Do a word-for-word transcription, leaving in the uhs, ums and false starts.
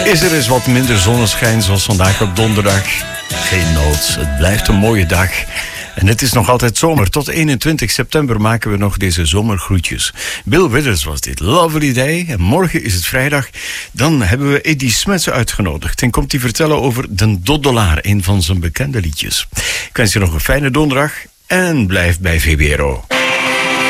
Is er eens wat minder zonneschijn zoals vandaag op donderdag? Geen nood, het blijft een mooie dag. En het is nog altijd zomer. Tot eenentwintig september maken we nog deze zomergroetjes. Bill Withers was dit. Lovely Day. En morgen is het vrijdag. Dan hebben we Eddie Smets uitgenodigd. En komt hij vertellen over Den Doddelaar, een van zijn bekende liedjes. Ik wens je nog een fijne donderdag. En blijf bij V B R O.